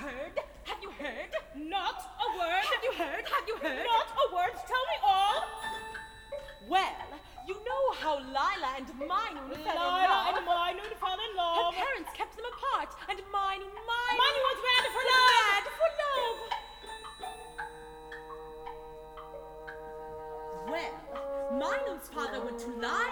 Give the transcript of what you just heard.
heard? Have you heard? Not a word. Have you heard? Have you heard? Not a word. Tell me all. Well, you know how Lila and Minun fell in Lila love. and Minun fell in Her love. parents kept them apart, and Minun was mad for was love. mad for love. Well, Minun's father went to Lila